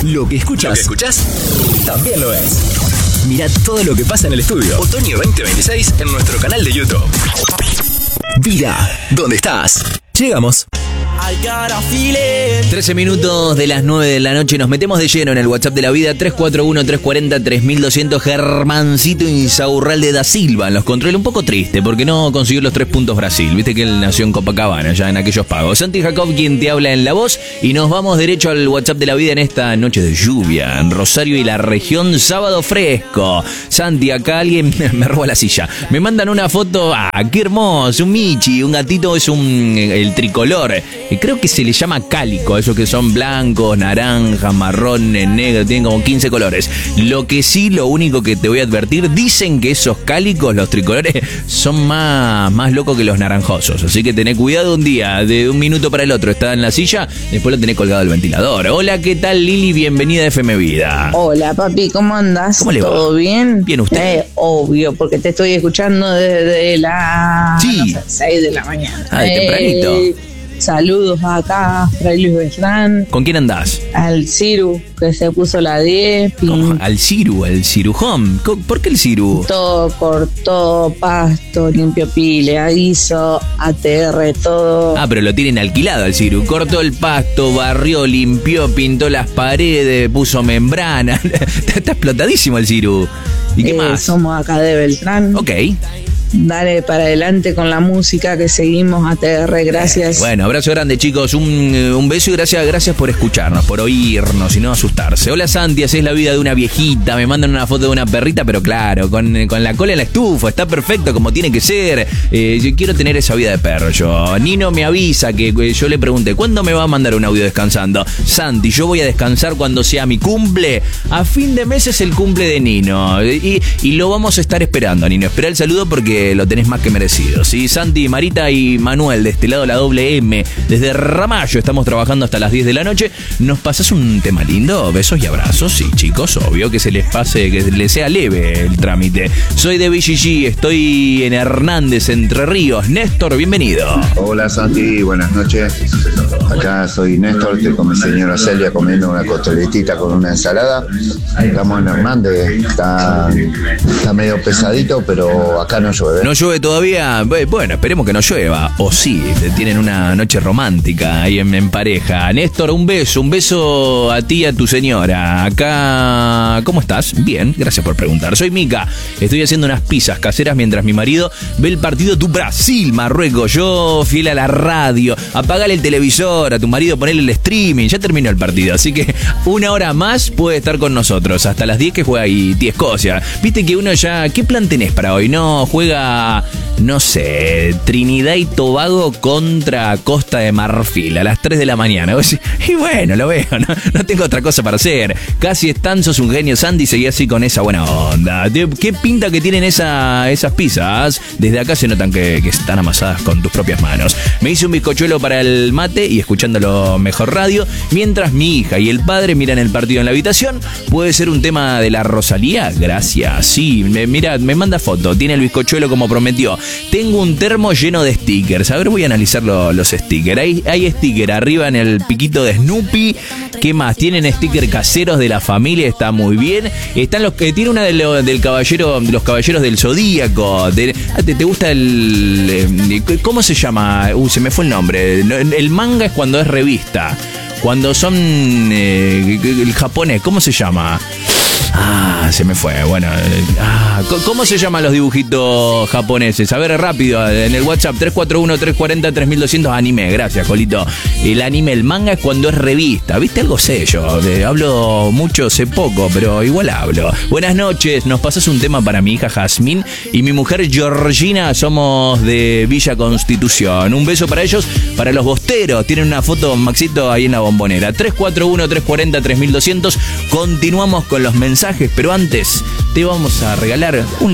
Lo que escuchás también lo es. Mirá todo lo que pasa en el estudio. Otoño 2026 en nuestro canal de YouTube. Vida, ¿dónde estás? Llegamos. 13 minutos de las 9 de la noche. Nos metemos de lleno en el WhatsApp de la vida. 341-340-3200. Germancito Insaurralde da Silva en los controles. Un poco triste porque no consiguió los 3 puntos Brasil. Viste que él nació en Copacabana, ya en aquellos pagos. Santi Jacob quien te habla en la voz. Y nos vamos derecho al WhatsApp de la vida en esta noche de lluvia en Rosario y la región. Sábado fresco. Santi, acá alguien me roba la silla. Me mandan una foto. Qué hermoso. Un Michi, un gatito, es el tricolor. Creo que se le llama cálico, esos que son blancos, naranjas, marrones, negros, tienen como 15 colores. Lo único que te voy a advertir, dicen que esos cálicos, los tricolores, son más locos que los naranjosos. Así que tené cuidado un día, de un minuto para el otro, está en la silla, después lo tenés colgado del ventilador. Hola, ¿qué tal, Lili? Bienvenida a FM Vida. Hola, papi, ¿cómo andás? ¿Cómo le va? ¿Todo bien? Bien, ¿usted? Obvio, porque te estoy escuchando desde las 6 de la mañana. De tempranito. Saludos acá, Fray Luis Beltrán. ¿Con quién andás? Al Ciru, que se puso la 10. Al Cirujón. ¿Por qué el Ciru? Todo cortó, pasto, limpió pile, aviso, ATR, todo. Pero lo tienen alquilado al Ciru. Cortó el pasto, barrió, limpió, pintó las paredes, puso membrana. Está explotadísimo el Ciru. ¿Y qué más? Somos acá de Beltrán. Ok. Dale para adelante con la música que seguimos, ATR, gracias. Bueno, abrazo grande, chicos, un beso y gracias por escucharnos, por oírnos y no asustarse. Hola, Santi, es la vida de una viejita, me mandan una foto de una perrita, pero claro, con la cola en la estufa, está perfecto como tiene que ser. Yo quiero tener esa vida de perro yo. Nino me avisa que yo le pregunté, ¿cuándo me va a mandar un audio descansando? Santi, yo voy a descansar cuando sea mi cumple. A fin de mes es el cumple de Nino y lo vamos a estar esperando, Nino. Espera el saludo porque lo tenés más que merecido. Sí, Santi, Marita y Manuel, de este lado la doble M, desde Ramallo, estamos trabajando hasta las 10 de la noche. ¿Nos pasás un tema lindo? Besos y abrazos. Sí, chicos, obvio que se les pase, que les sea leve el trámite. Soy de BGG, estoy en Hernández, Entre Ríos. Néstor, bienvenido. Hola, Santi, buenas noches. Acá soy Néstor, estoy con mi señora Celia comiendo una costeletita con una ensalada. Estamos en Hernández, está medio pesadito, pero acá no llueve. ¿No llueve todavía? Bueno, esperemos que no llueva. O sí, tienen una noche romántica ahí en pareja. Néstor, un beso a ti y a tu señora. Acá, ¿cómo estás? Bien, gracias por preguntar. Soy Mica, estoy haciendo unas pizzas caseras mientras mi marido ve el partido de Brasil, Marruecos. Yo, fiel a la radio, apagale el televisor, a tu marido ponele el streaming. Ya terminó el partido, así que una hora más puede estar con nosotros. Hasta las 10 que juega Haití, Escocia. Viste que uno ya... ¿Qué plan tenés para hoy? No, juega, no sé, Trinidad y Tobago contra Costa de Marfil a las 3 de la mañana. Y bueno, lo veo, no tengo otra cosa para hacer. Casi están, sos un genio, Sandy, seguí así con esa buena onda. ¿Qué pinta que tienen esas pizzas? Desde acá se notan que están amasadas con tus propias manos. Me hice un bizcochuelo para el mate y escuchándolo mejor radio, mientras mi hija y el padre miran el partido en la habitación. ¿Puede ser un tema de la Rosalía? Gracias. Sí, mira, me manda foto, tiene el bizcochuelo como prometió. Tengo un termo lleno de stickers. A ver, voy a analizar los stickers. Hay stickers arriba en el piquito de Snoopy. ¿Qué más? Tienen stickers caseros de la familia, está muy bien. Están los que tiene una de los caballeros del Zodíaco. ¿Te gusta cómo se llama? Se me fue el nombre. El manga es cuando es revista. Cuando son el japonés, ¿cómo se llama? Se me fue. Bueno, ¿cómo se llaman los dibujitos japoneses? A ver, rápido, en el WhatsApp 341-340-3200. Anime, gracias, Colito. El anime, el manga es cuando es revista. ¿Viste? Algo sé yo. Hablo mucho, sé poco, pero igual hablo. Buenas noches, nos pasas un tema para mi hija Jazmín y mi mujer Georgina. Somos de Villa Constitución. Un beso para ellos, para los bosteros. Tienen una foto, Maxito, ahí en la Bombonera. 341-340-3200. Continuamos con los mensajes, pero antes te vamos a regalar un